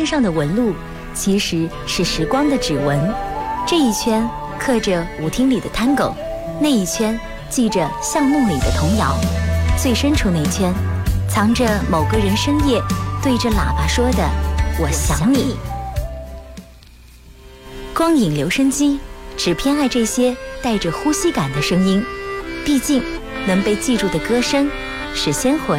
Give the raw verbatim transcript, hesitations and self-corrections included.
片上的纹路其实是时光的指纹，这一圈刻着舞厅里的探戈，那一圈记着巷弄里的童谣，最深处那圈藏着某个人深夜对着喇叭说的我想你。光影留声机只偏爱这些带着呼吸感的声音，毕竟能被记住的歌声是鲜活